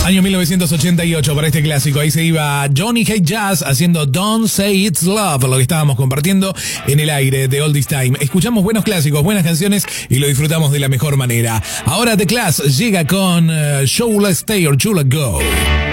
Año 1988 para este clásico. Ahí se iba Johnny Hate Jazz haciendo Don't Say It's Love, lo que estábamos compartiendo en el aire de All This Time. Escuchamos buenos clásicos, buenas canciones y lo disfrutamos de la mejor manera. Ahora The Clash llega con Should I Stay or Should I Go.